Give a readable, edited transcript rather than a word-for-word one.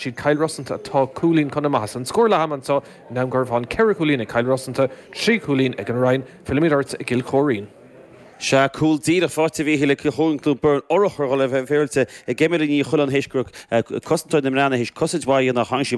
siad Kyle Rossanta tá cúlín chuna maithas an scór le haman so ná gur bháin ceir cúlín Kyle Rossanta 3 cúlín ag an Ryan filmíart ag gil choirín. Se cool dír a fáte bhí le chuúnú burn orchar go le bhéilte a géimiir í chulan héiscrúch cosintáid na mrena hís cosid bhaí nach hangisi